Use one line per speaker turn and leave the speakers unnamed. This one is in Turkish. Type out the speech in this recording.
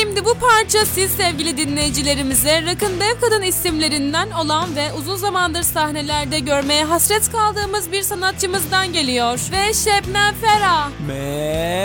Şimdi bu parça siz sevgili dinleyicilerimize Rock'n Dev Kadın isimlerinden olan ve uzun zamandır sahnelerde görmeye hasret kaldığımız bir sanatçımızdan geliyor. Ve Şebnem Ferah.